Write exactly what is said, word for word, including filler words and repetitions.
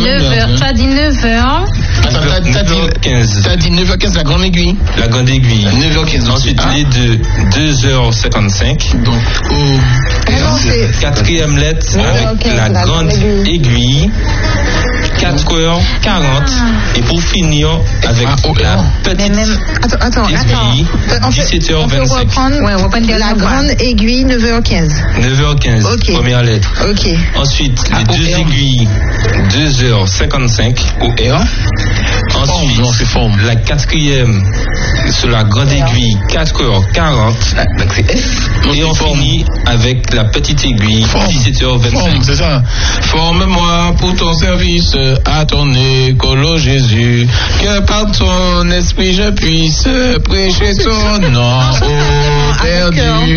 neuf heures. Tu as dit neuf heures. Attends, t'as, t'as, dit, t'as dit neuf heures quinze, la grande aiguille. La grande aiguille. neuf heures quinze. Ensuite, ah. les deux, deux heures cinquante-cinq. Donc, au. Quatrième lettre avec la, la grande aiguille. aiguille. quatre heures quarante. Ah. Et pour finir avec ah, oh, la petite même... attends, attends, aiguille, attends. dix-sept heures vingt-cinq. On peut reprendre, ouais, on reprendre la grande aiguille, neuf heures quinze. neuf heures quinze, okay. Première lettre. Ok. Ensuite, ah, les deux R. aiguilles, deux heures cinquante-cinq au R. Ensuite, non, c'est forme. La quatrième, sur la grande aiguille, quatre heures quarante. Ah, donc c'est F. Non, et on finit avec la petite aiguille, dix-sept heures vingt-cinq. Forme, c'est ça. Forme-moi pour ton service, à ton écolo Jésus, que par ton esprit je puisse prêcher ton nom au perdu.